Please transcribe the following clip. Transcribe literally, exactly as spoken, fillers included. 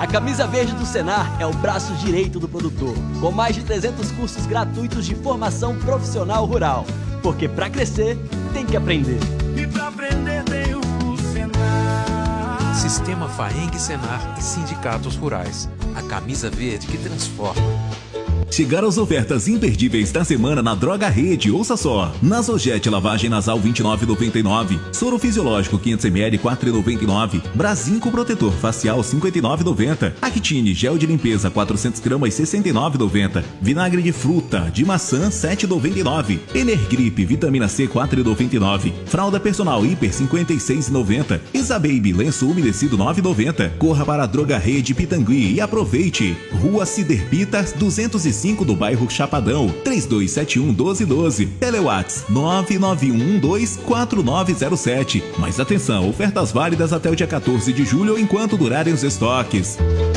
A Camisa Verde do Senar é o braço direito do produtor, com mais de trezentos cursos gratuitos de formação profissional rural. Porque para crescer, tem que aprender. E para aprender tem o Senar. Sistema Faeng Senar e Sindicatos Rurais. A camisa verde que transforma. Chegaram as ofertas imperdíveis da semana na Droga Rede, ouça só. Nasojet lavagem nasal vinte e nove reais e noventa e nove centavos. Soro fisiológico quinhentos mililitros quatro reais e noventa e nove centavos. Brasinco protetor facial cinquenta e nove reais e noventa centavos. Actine gel de limpeza quatrocentos gramas sessenta e nove reais e noventa centavos. Vinagre de fruta de maçã sete reais e noventa e nove centavos. Energrip vitamina C quatro reais e noventa e nove centavos. Fralda personal hiper cinquenta e seis reais e noventa centavos. Isababy lenço umedecido nove reais e noventa centavos. Corra para a Droga Rede Pitangui e aproveite. Rua Ciderpitas duzentos e cinco do bairro Chapadão, três dois sete um, um dois um dois. Telewats nove nove um um dois quatro nove zero sete. Mas atenção, ofertas válidas até o dia quatorze de julho enquanto durarem os estoques.